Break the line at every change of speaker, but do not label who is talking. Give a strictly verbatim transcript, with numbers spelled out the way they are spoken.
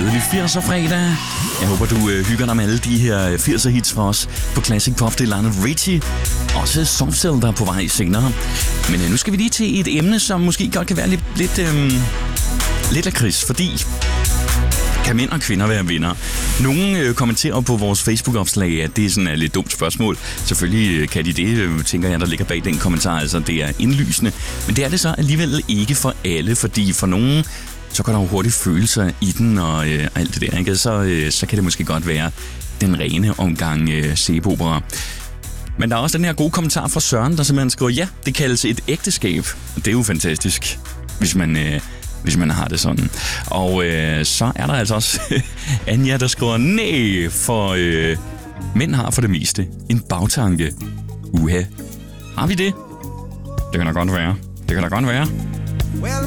Glædelig firser fredag. Jeg håber, du øh, hygger dig med alle de her firser hits fra os på Classic Pop. Det er Lionel Richie. Også Soft Cell, der er på vej senere. Men øh, nu skal vi lige til et emne, som måske godt kan være lidt, lidt, øh, lidt lakrids, fordi kan mænd og kvinder være venner? Nogle øh, kommenterer på vores Facebook-opslag, at det er sådan et lidt dumt spørgsmål. Selvfølgelig øh, kan de det, øh, tænker jeg, der ligger bag den kommentar. Altså, det er indlysende. Men det er det så alligevel ikke for alle, fordi for nogen så kan der jo hurtigt følelser i den og øh, alt det der, ikke? Så, øh, så kan det måske godt være den rene omgang øh, sæbeopera. Men der er også den her gode kommentar fra Søren, der simpelthen skriver, ja, det kaldes et ægteskab. Det er jo fantastisk, hvis man, øh, hvis man har det sådan. Og øh, så er der altså også Anja, der skriver, nej, for øh, mænd har for det meste en bagtanke. Uha. Har vi det? Det kan da godt være. Det kan da godt være.